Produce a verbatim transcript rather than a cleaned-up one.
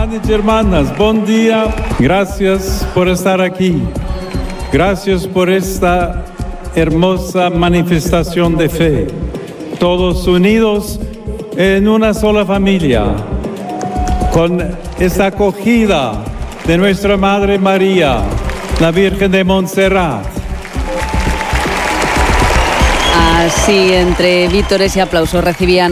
Hermanos y hermanas, buen día. Gracias por estar aquí. Gracias por esta hermosa manifestación de fe. Todos unidos en una sola familia, con esta acogida de nuestra Madre María, la Virgen de Montserrat. Así, entre vítores y aplausos, recibían